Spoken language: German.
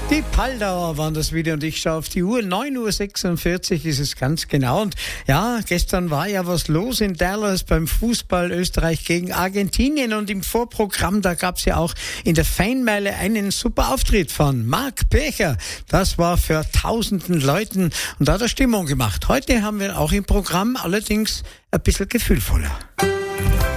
Die Paldauer waren das wieder und ich schaue auf die Uhr. 9:46 Uhr ist es ganz genau. Und ja, gestern war ja was los in Dallas beim Fußball Österreich gegen Argentinien. Und im Vorprogramm, da gab es ja auch in der Fanmeile einen super Auftritt von Marc Becher. Das war für tausenden Leuten und da hat er Stimmung gemacht. Heute haben wir auch im Programm allerdings ein bisschen gefühlvoller.